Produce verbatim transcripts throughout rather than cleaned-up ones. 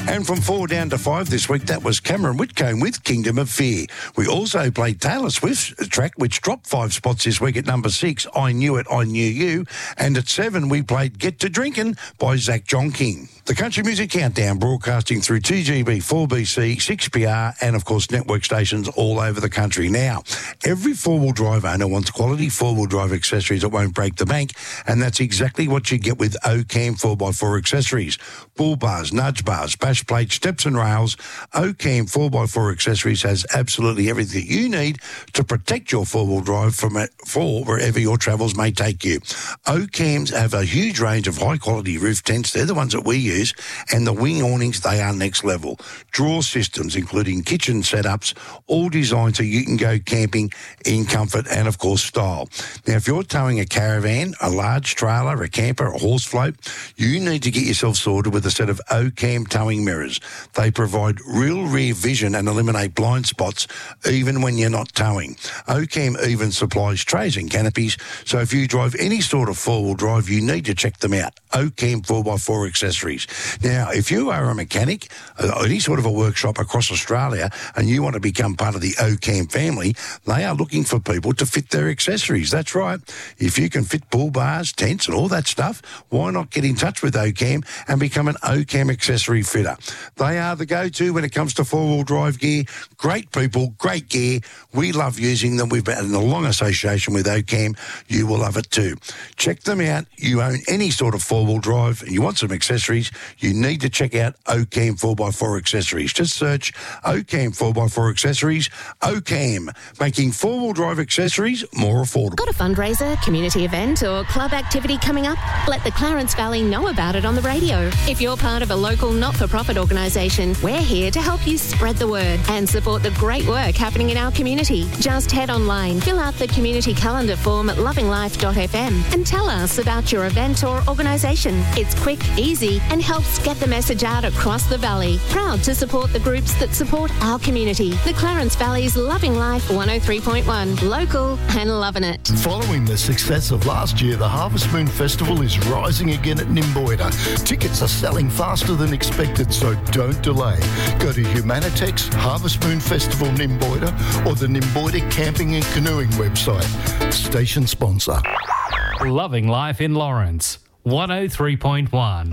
And from four down to five this week, that was Cameron Whitcomb with Kingdom of Fear. We also played Taylor Swift's track, which dropped five spots this week at number six, I Knew It, I Knew You. And at seven, we played Get to Drinkin' by Zach John King. The Country Music Countdown, broadcasting through two G B, four B C, six P R, and of course network stations all over the country. Now, every four-wheel drive owner wants quality four-wheel drive accessories that won't break the bank, and that's exactly what you get with Ocam four by four accessories. Bull bars, nudge bars, bash plates, steps and rails. Ocam four by four accessories has absolutely everything you need to protect your four-wheel drive from it for wherever your travels may take you. Ocams have a huge range of high-quality roof tents. They're the ones that we use. And the wing awnings, they are next level. Drawer systems, including kitchen setups, all designed so you can go camping in comfort and, of course, style. Now, if you're towing a caravan, a large trailer, a camper, a horse float, you need to get yourself sorted with a set of Ocam towing mirrors. They provide real rear vision and eliminate blind spots even when you're not towing. Ocam even supplies trays and canopies, so if you drive any sort of four-wheel drive, you need to check them out. Ocam four by four accessories. Now, if you are a mechanic, or any sort of a workshop across Australia, and you want to become part of the Ocam family, they are looking for people to fit their accessories. That's right. If you can fit bull bars, tents, and all that stuff, why not get in touch with Ocam and become an Ocam accessory fitter? They are the go-to when it comes to four-wheel drive gear. Great people, great gear. We love using them. We've been in a long association with Ocam. You will love it too. Check them out. You own any sort of four-wheel drive and you want some accessories, you need to check out Ocam four by four accessories. Just search Ocam four by four accessories. Ocam, making four-wheel drive accessories more affordable. Got a fundraiser, community event or club activity coming up? Let the Clarence Valley know about it on the radio. If you're part of a local not-for-profit organisation, we're here to help you spread the word and support the great work happening in our community. Just head online, fill out the community calendar form at loving life dot f m and tell us about your event or organisation. It's quick, easy and helps get the message out across the valley. Proud to support the groups that support our community. The Clarence Valley's Loving Life one oh three point one. Local and loving it. Following the success of last year, the Harvest Moon Festival is rising again at Nimboida. Tickets are selling faster than expected, so don't delay. Go to Humanitex, Harvest Moon Festival Nimboida, or the Nimboida Camping and Canoeing website. Station sponsor. Loving Life in Lawrence, one oh three point one.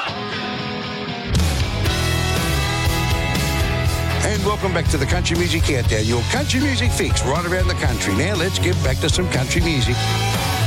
And welcome back to the Country Music Countdown, your country music fix right around the country. Now let's get back to some country music.